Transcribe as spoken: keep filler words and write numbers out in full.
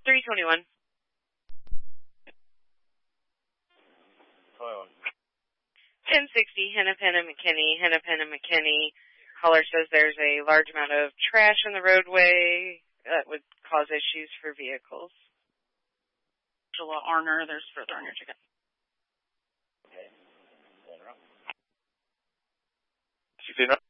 three twenty-one. twenty-one. ten sixty, Hennepin and McKinney. Hennepin and McKinney. Caller says there's a large amount of trash in the roadway that would cause issues for vehicles. Angela Arner, there's further on your ticket. Okay. Going around. sixteen